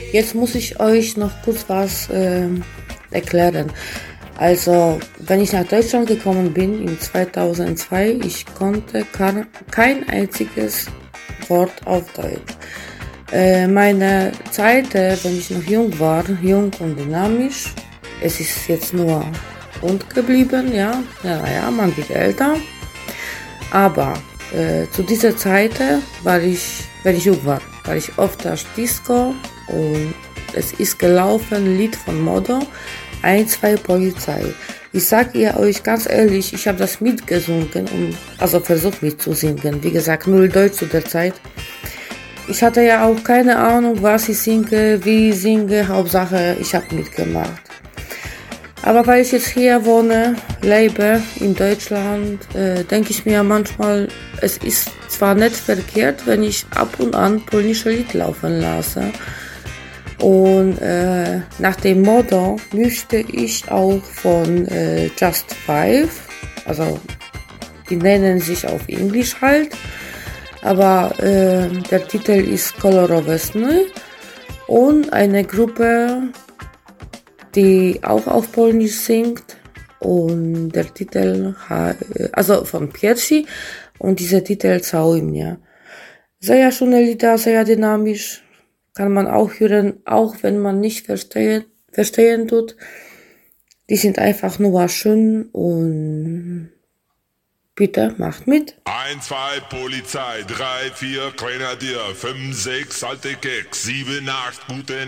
Jetzt muss ich euch noch kurz was erklären. Also, wenn ich nach Deutschland gekommen bin in 2002, ich konnte kein einziges Wort auf Deutsch. Meine Zeit, wenn ich noch jung war, jung und dynamisch, es ist jetzt nur rund geblieben, ja, man wird älter, aber zu dieser Zeit wenn ich jung war ich oft auf Disco und es ist gelaufen Lied von Modo, 1-2 Polizei. Ich sag ihr euch ganz ehrlich, ich habe das mitgesungen, also versucht mitzusingen, wie gesagt, null Deutsch zu der Zeit. Ich hatte ja auch keine Ahnung, was ich singe, wie ich singe, Hauptsache ich habe mitgemacht. Aber weil ich jetzt hier wohne, lebe in Deutschland, denke ich mir manchmal, es ist zwar nicht verkehrt, wenn ich ab und an polnische Lied laufen lasse. Und nach dem Motto möchte ich auch von Just Five, also die nennen sich auf Englisch halt, aber der Titel ist Kolorowe Sny und eine Gruppe, die auch auf Polnisch singt und der Titel, also von Piersi und dieser Titel Całuj mnie. Sehr schöne Lieder, sehr dynamisch, kann man auch hören, auch wenn man nicht verstehen tut. Die sind einfach nur schön und bitte macht mit. 1, 2 Polizei, 3, 4 Grenadier, 5, 6 alte Keks, 7, 8 gute